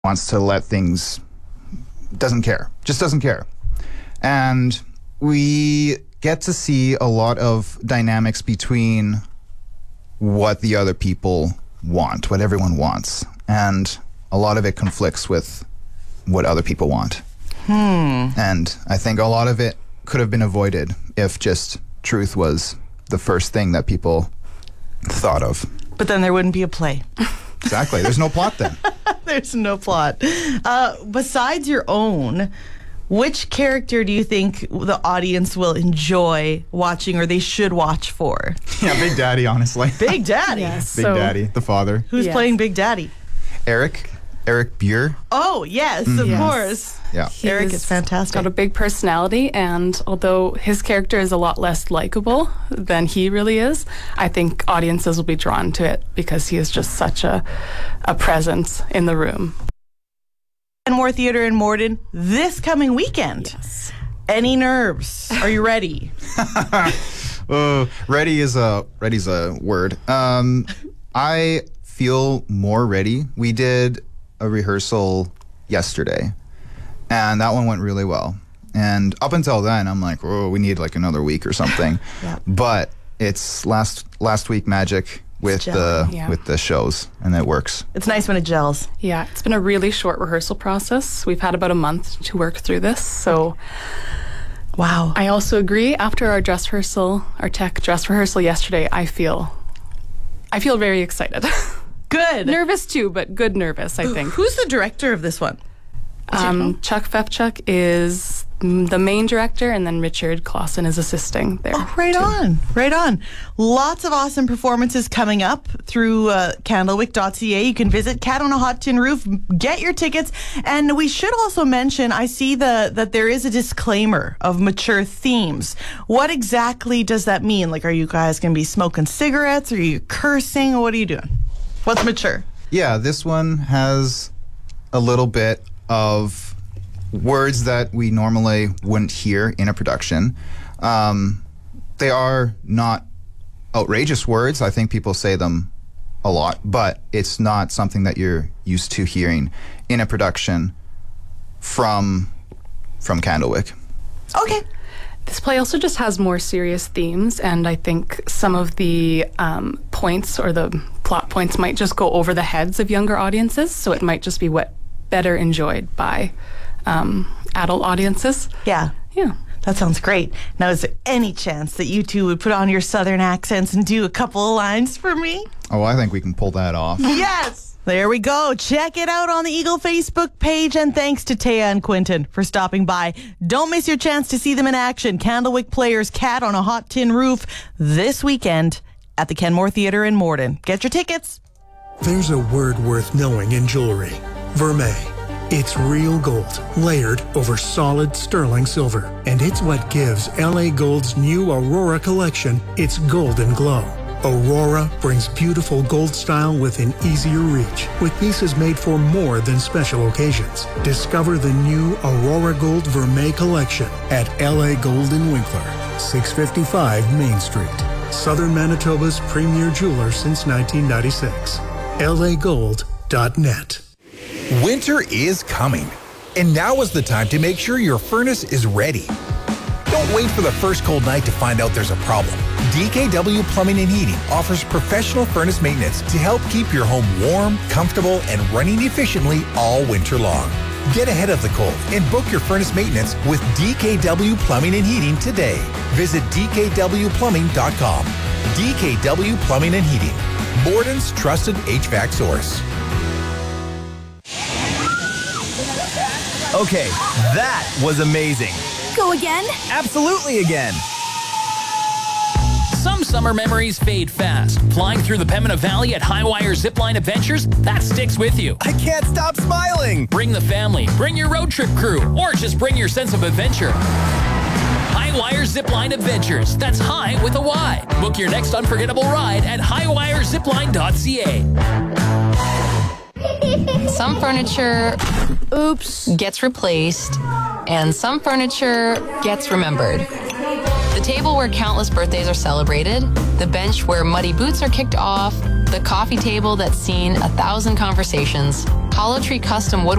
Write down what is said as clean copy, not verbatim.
wants to let things, doesn't care, just doesn't care. And we get to see a lot of dynamics between what the other people want, what everyone wants. And a lot of it conflicts with what other people want. And I think a lot of it could have been avoided if just truth was the first thing that people thought of. But then there wouldn't be a play. Exactly. There's no plot then. There's no plot. Besides your own, which character do you think the audience will enjoy watching or they should watch for? Yeah, Big Daddy, honestly. Big Daddy? Yes. Big Daddy, the father. Who's playing Big Daddy? Eric Buer. Oh, yes, of course. Yeah. Eric is fantastic. Got a big personality, and although his character is a lot less likable than he really is, I think audiences will be drawn to it because he is just such a presence in the room. Kenmore Theatre in Morden this coming weekend. Yes. Any nerves? Are you ready? Ready's a word. I feel more ready. We did a rehearsal yesterday, and that one went really well. And up until then, I'm like, oh, we need like another week or something. Yeah. But it's last week magic with the shows, and it works. It's nice when it gels. Yeah, it's been a really short rehearsal process. We've had about a month to work through this, so Wow. I also agree. After our dress rehearsal, our tech dress rehearsal yesterday, I feel very excited. Good. Nervous too, but good nervous, I think. Who's the director of this one? Chuck Fefchuk is the main director, and then Richard Clausen is assisting there. Oh, right on. Lots of awesome performances coming up through candlewick.ca. You can visit Cat on a Hot Tin Roof, get your tickets. And we should also mention, I see that there is a disclaimer of mature themes. What exactly does that mean? Like, are you guys going to be smoking cigarettes? Are you cursing? What are you doing? What's mature? Yeah, this one has a little bit of words that we normally wouldn't hear in a production. They are not outrageous words. I think people say them a lot, but it's not something that you're used to hearing in a production from Candlewick. Okay. This play also just has more serious themes, and I think some of the points or the plot points might just go over the heads of younger audiences, so it might just be better enjoyed by adult audiences. Yeah. That sounds great. Now, is there any chance that you two would put on your southern accents and do a couple of lines for me? Oh, I think we can pull that off. Yes! There we go. Check it out on the Eagle Facebook page, and thanks to Taya and Quinton for stopping by. Don't miss your chance to see them in action. Candlewick Players Cat on a Hot Tin Roof this weekend at the Kenmore Theatre in Morden. Get your tickets. There's a word worth knowing in jewelry. Vermeil. It's real gold, layered over solid sterling silver. And it's what gives LA Gold's new Aurora collection its golden glow. Aurora brings beautiful gold style within easier reach, with pieces made for more than special occasions. Discover the new Aurora Gold Vermeil collection at LA Gold in Winkler, 655 Main Street. Southern Manitoba's premier jeweler since 1996. LAGold.net. Winter is coming, and now is the time to make sure your furnace is ready. Don't wait for the first cold night to find out there's a problem. DKW Plumbing and Heating offers professional furnace maintenance to help keep your home warm, comfortable, and running efficiently all winter long. Get ahead of the cold and book your furnace maintenance with DKW Plumbing and Heating today. Visit DKWPlumbing.com. DKW Plumbing and Heating, Borden's trusted HVAC source. Okay, that was amazing. Go again? Absolutely again. Some summer memories fade fast. Flying through the Pembina Valley at Highwire Zipline Adventures, that sticks with you. I can't stop smiling. Bring the family, bring your road trip crew, or just bring your sense of adventure. Highwire Zipline Adventures. That's high with a Y. Book your next unforgettable ride at highwirezipline.ca. Some furniture, gets replaced, and some furniture gets remembered. The table where countless birthdays are celebrated, the bench where muddy boots are kicked off, The coffee table that's seen 1,000 conversations. Hollow Tree Custom Wood